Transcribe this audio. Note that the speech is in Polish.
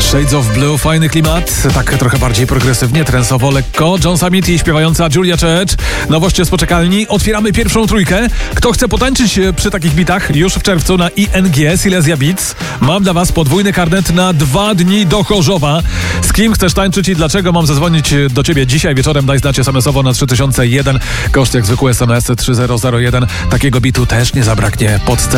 Shades of Blue, fajny klimat, tak trochę bardziej progresywnie, trensowo, lekko. John Summit i śpiewająca Julia Church. Nowość z poczekalni. Otwieramy pierwszą trójkę. Kto chce potańczyć przy takich bitach już w czerwcu na ING Silesia Beats, mam dla was podwójny karnet na 2 dni do Chorzowa. Z kim chcesz tańczyć i dlaczego mam zadzwonić do ciebie dzisiaj wieczorem? Daj znać SMS-owo na 3001. Koszt jak zwykły SMS 3001. Takiego bitu też nie zabraknie pod sceną.